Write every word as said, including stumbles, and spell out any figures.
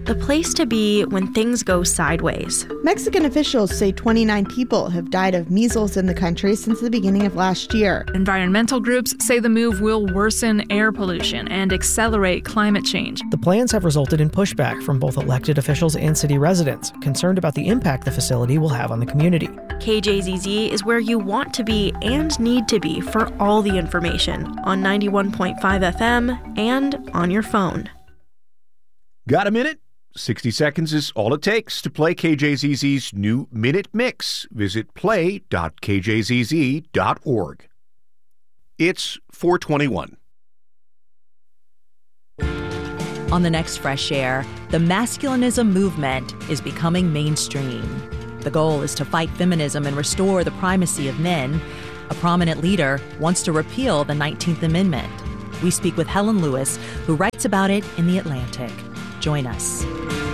the place to be when things go sideways. Mexican officials say twenty-nine people have died of measles in the country since the beginning of last year. Environmental groups say the move will worsen air pollution and accelerate climate change. The plans have resulted in pushback from both elected officials and city residents, concerned about the impact the facility will have on the community. K J Z Z is where you want to be and need to be for all the information on ninety-one point five F M and on your phone. Got a minute? sixty seconds is all it takes to play K J Z Z's new Minute Mix. Visit play dot k j z z dot org. It's four twenty-one. On the next Fresh Air, the masculinism movement is becoming mainstream. The goal is to fight feminism and restore the primacy of men. A prominent leader wants to repeal the nineteenth Amendment. We speak with Helen Lewis, who writes about it in The Atlantic. Join us.